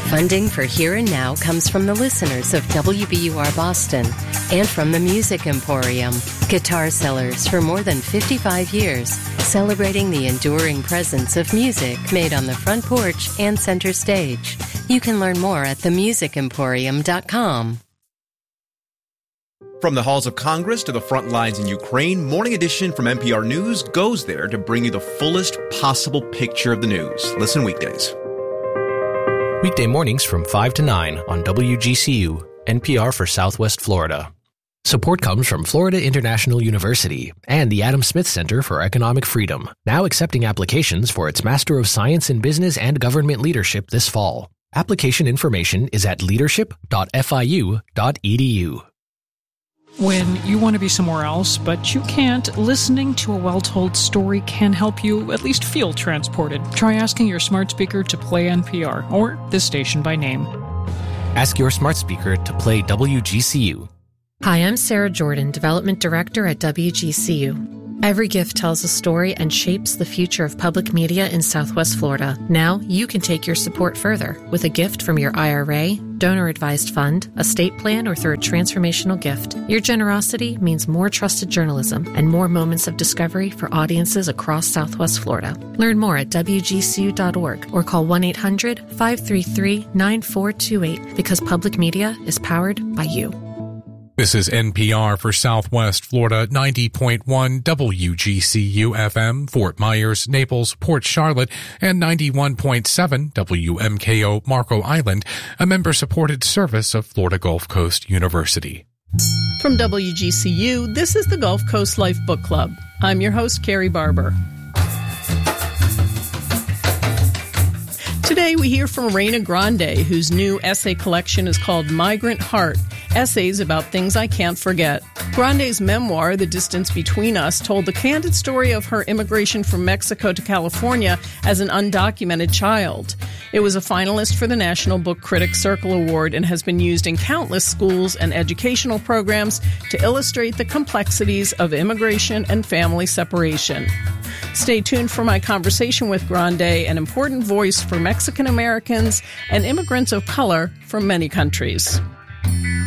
Funding for Here and Now comes from the listeners of WBUR Boston and from the Music Emporium, guitar sellers for more than 55 years, celebrating the enduring presence of music made on the front porch and center stage. You can learn more at themusicemporium.com. From the halls of Congress to the front lines in Ukraine, Morning Edition from NPR News goes there to bring you the fullest possible picture of the news. Listen weekdays. Weekday mornings from 5 to 9 on WGCU, NPR for Southwest Florida. Support comes from Florida International University and the Adam Smith Center for Economic Freedom, now accepting applications for its Master of Science in Business and Government Leadership this fall. Application information is at leadership.fiu.edu. When you want to be somewhere else, but you can't, listening to a well-told story can help you at least feel transported. Try asking your smart speaker to play NPR or this station by name. Ask your smart speaker to play WGCU. Hi, I'm Sarah Jordan, Development Director at WGCU. Every gift tells a story and shapes the future of public media in Southwest Florida. Now you can take your support further with a gift from your IRA, donor-advised fund, estate plan, or through a transformational gift. Your generosity means more trusted journalism and more moments of discovery for audiences across Southwest Florida. Learn more at WGCU.org or call 1-800-533-9428 because public media is powered by you. This is NPR for Southwest Florida, 90.1 WGCU FM, Fort Myers, Naples, Port Charlotte, and 91.7 WMKO Marco Island, a member-supported service of Florida Gulf Coast University. From WGCU, this is the Gulf Coast Life Book Club. I'm your host, Carrie Barber. Today we hear from Reina Grande, whose new essay collection is called Migrant Heart, Essays About Things I Can't Forget. Grande's memoir, The Distance Between Us, told the candid story of her immigration from Mexico to California as an undocumented child. It was a finalist for the National Book Critics Circle Award and has been used in countless schools and educational programs to illustrate the complexities of immigration and family separation. Stay tuned for my conversation with Grande, an important voice for Mexican Americans and immigrants of color from many countries.